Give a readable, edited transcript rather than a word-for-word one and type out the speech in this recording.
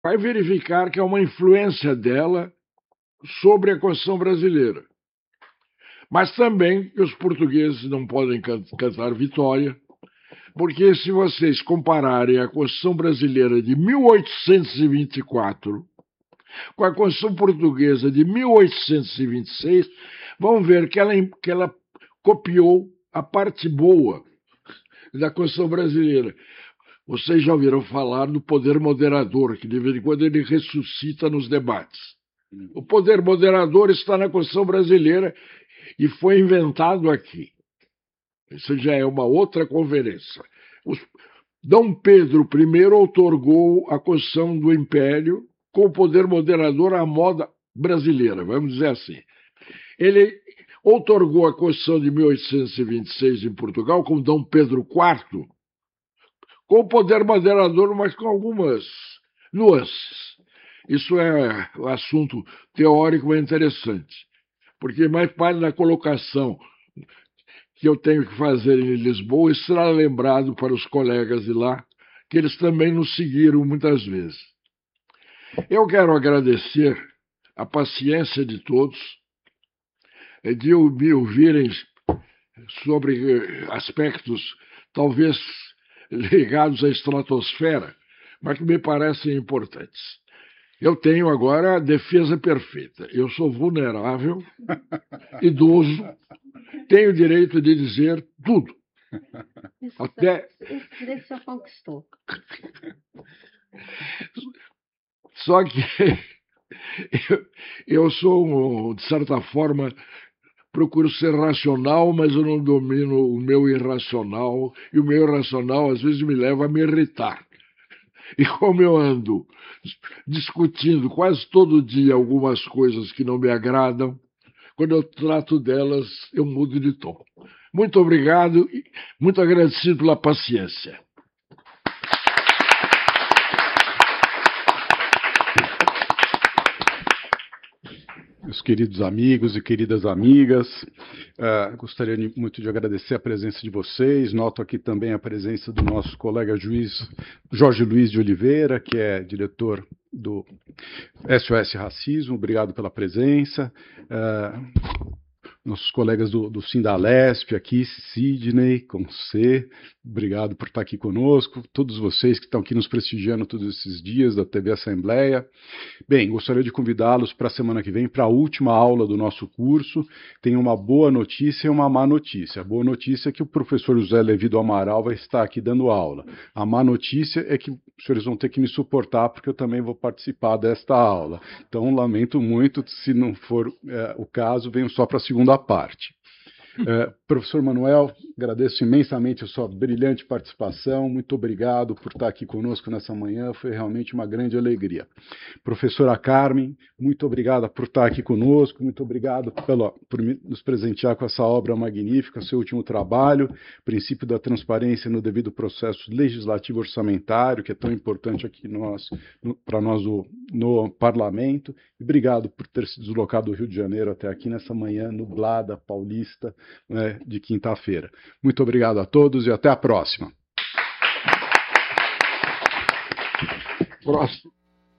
vai verificar que há uma influência dela sobre a Constituição brasileira. Mas também que os portugueses não podem cantar vitória, porque se vocês compararem a Constituição brasileira de 1824 com a Constituição portuguesa de 1826, vão ver que ela copiou a parte boa da Constituição brasileira. Vocês já ouviram falar do poder moderador, que de vez em quando ele ressuscita nos debates. O poder moderador está na Constituição brasileira e foi inventado aqui. Isso já é uma outra conferência. Dom Pedro I outorgou a Constituição do Império com o poder moderador à moda brasileira, vamos dizer assim. Ele outorgou a Constituição de 1826 em Portugal com Dom Pedro IV, com o poder moderador, mas com algumas nuances. Isso é um assunto teórico interessante, porque mais parte da colocação que eu tenho que fazer em Lisboa será lembrado para os colegas de lá, que eles também nos seguiram muitas vezes. Eu quero agradecer a paciência de todos, de me ouvirem sobre aspectos talvez ligados à estratosfera, mas que me parecem importantes. Eu tenho agora a defesa perfeita. Eu sou vulnerável, idoso, tenho o direito de dizer tudo. Esse direito já conquistou. Só que eu sou, de certa forma, procuro ser racional, mas eu não domino o meu irracional, e o meu irracional às vezes me leva a me irritar. E como eu ando discutindo quase todo dia algumas coisas que não me agradam, quando eu trato delas, eu mudo de tom. Muito obrigado e muito agradecido pela paciência. Meus queridos amigos e queridas amigas, gostaria muito de agradecer a presença de vocês. Noto aqui também a presença do nosso colega juiz Jorge Luiz de Oliveira, que é diretor do SOS Racismo. Obrigado pela presença. Nossos colegas do Sindalesp aqui, Sidney, com C, obrigado por estar aqui conosco, todos vocês que estão aqui nos prestigiando todos esses dias da TV Assembleia. Bem, gostaria de convidá-los para a semana que vem, para a última aula do nosso curso. Tem uma boa notícia e uma má notícia. A boa notícia é que o professor José Levi do Amaral vai estar aqui dando aula. A má notícia é que os senhores vão ter que me suportar, porque eu também vou participar desta aula. Então, lamento muito, se não for o caso, venho só para a segunda parte. Professor Manuel, agradeço imensamente a sua brilhante participação, muito obrigado por estar aqui conosco nessa manhã, foi realmente uma grande alegria. Professora Carmen, muito obrigada por estar aqui conosco, muito obrigado por nos presentear com essa obra magnífica, seu último trabalho, Princípio da Transparência no Devido Processo Legislativo Orçamentário, que é tão importante aqui para nós no Parlamento, e obrigado por ter se deslocado do Rio de Janeiro até aqui nessa manhã nublada, paulista, de quinta-feira. Muito obrigado a todos e até a próxima. Próximo.